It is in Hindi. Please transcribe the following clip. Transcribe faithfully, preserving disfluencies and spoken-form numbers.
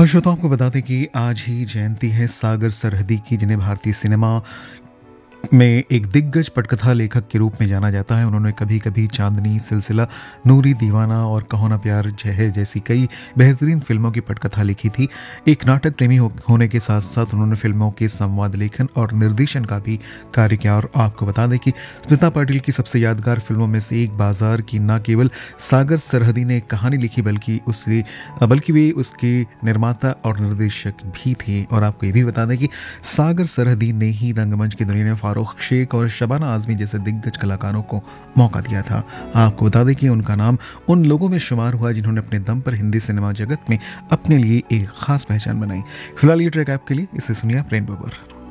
हाँ, श्रोताओं को बता दें कि आज ही जयंती है सागर सरहदी की, जिन्हें भारतीय सिनेमा में एक दिग्गज पटकथा लेखक के रूप में जाना जाता है। उन्होंने कभी कभी चांदनी, सिलसिला, नूरी दीवाना और कहो ना प्यार है जैसी कई बेहतरीन फिल्मों की पटकथा लिखी थी। एक नाटक प्रेमी हो, होने के साथ साथ उन्होंने फिल्मों के संवाद लेखन और निर्देशन का भी कार्य किया। और आपको बता दें कि स्मिता पाटिल की सबसे यादगार फिल्मों में से एक बाजार की न केवल सागर सरहदी ने कहानी लिखी बल्कि उससे बल्कि वे उसके निर्माता और निर्देशक भी थे। और आपको ये भी बता दें कि सागर सरहदी ने ही रंगमंच की दुनिया में फारूक शेख और शबाना आजमी जैसे दिग्गज कलाकारों को मौका दिया था। आपको बता दें कि उनका नाम उन लोगों में शुमार हुआ जिन्होंने अपने दम पर हिंदी सिनेमा जगत में अपने लिए एक खास पहचान बनाई। फिलहाल ये ट्रैक आपके लिए, इसे सुनिए प्रेम बबर।